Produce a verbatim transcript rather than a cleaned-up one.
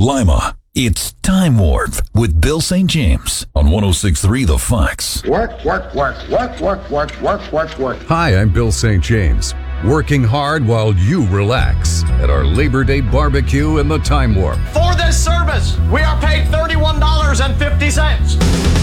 Lima. It's Time Warp with Bill Saint James on one oh six point three The Fox. Work, work, work, work, work, work, work, work, work. Hi, I'm Bill Saint James. Working hard while you relax at our Labor Day barbecue in the Time Warp. For this service, we are paid thirty-one dollars and fifty cents.